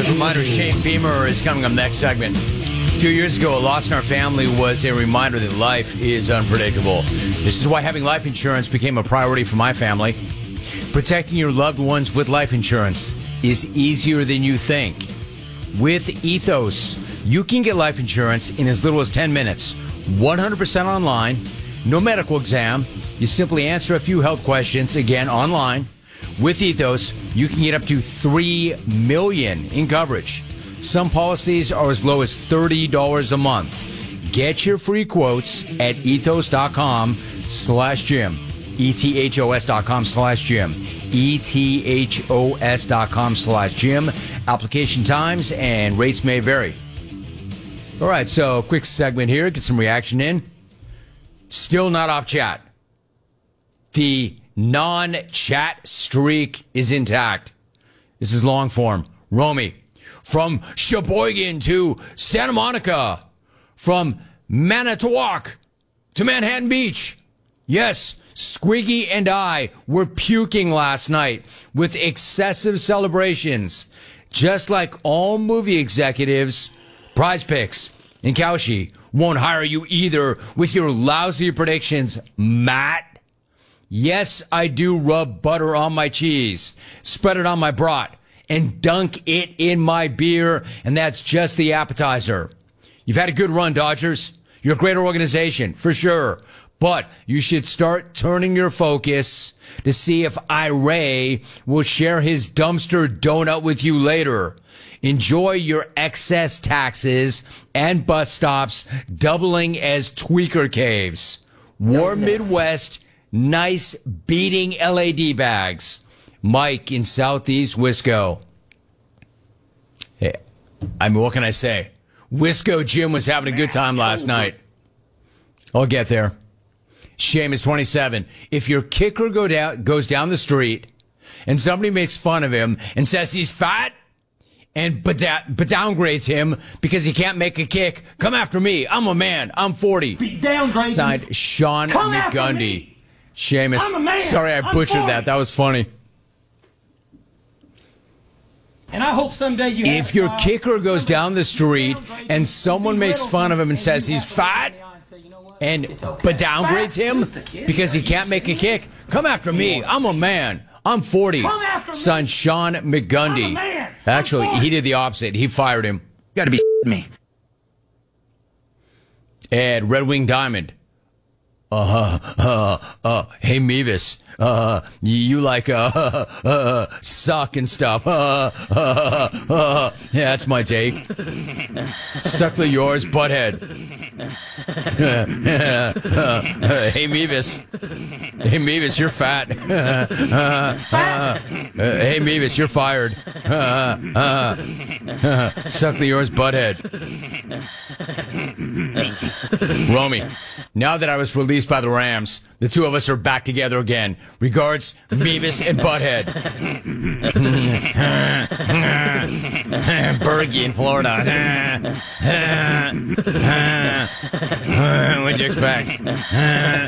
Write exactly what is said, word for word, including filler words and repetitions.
reminder, Shane Beamer is coming up next segment. A few years ago, a loss in our family was a reminder that life is unpredictable. This is why having life insurance became a priority for my family. Protecting your loved ones with life insurance is easier than you think. With Ethos, you can get life insurance in as little as ten minutes, one hundred percent online, no medical exam. You simply answer a few health questions, again, online. With Ethos, you can get up to three million dollars in coverage. Some policies are as low as thirty dollars a month. Get your free quotes at ethos.com slash Jim. E-T-H-O-S dot com slash Jim. E-T-H-O-S dot com slash Jim. Application times and rates may vary. All right, so quick segment here. Get some reaction in. Still not off chat. The non-chat streak is intact. This is long form. Romy. From Sheboygan to Santa Monica. From Manitowoc to Manhattan Beach. Yes, Squiggy and I were puking last night with excessive celebrations. Just like all movie executives, Prize Picks and Kaushi won't hire you either with your lousy predictions, Matt. Yes, I do rub butter on my cheese, spread it on my brat, and dunk it in my beer, and that's just the appetizer. You've had a good run, Dodgers. You're a great organization, for sure. But you should start turning your focus to see if Ray will share his dumpster donut with you later. Enjoy your excess taxes and bus stops doubling as tweaker caves. War Midwest, nice beating L A D bags. Mike in Southeast Wisco. Hey, I mean, what can I say? Wisco Jim was having a good time last night. I'll get there. Shame is twenty-seven. If your kicker go down, goes down the street and somebody makes fun of him and says he's fat and but, but downgrades him because he can't make a kick, come after me. I'm a man. I'm forty. Signed Sean Come McGundy. Seamus, I'm a man. sorry I I'm butchered forty. that. That was funny. And I hope someday you If have your a child, kicker goes someday down the street downgrade and you, someone you makes fun of him and and says you he's have to look fat in the eye and say, you know what? and It's okay. but downgrades Fat? him Who's the kid? because he Are you can't make a kidding? kick, come after me. I'm a man. I'm forty. Come after me. Son Sean McGundy. I'm a man. I'm Actually, forty. he did the opposite. He fired him. You gotta be me. And Red Wing Diamond. Uh, uh, uh, hey, Mevis. Uh, you, you like, uh, uh, uh, suck and stuff. Uh, uh, uh, yeah, that's my take. Suckle yours, butthead. Uh, uh, uh, hey, Mevis. Hey, Mevis, you're fat. Uh, uh, uh, hey, Mevis, you're fired. Uh, uh, uh, suckle yours, butthead. Romy, now that I was released by the Rams, the two of us are back together again. Regards, Mevis and Butthead. Bergie in Florida. What'd you expect?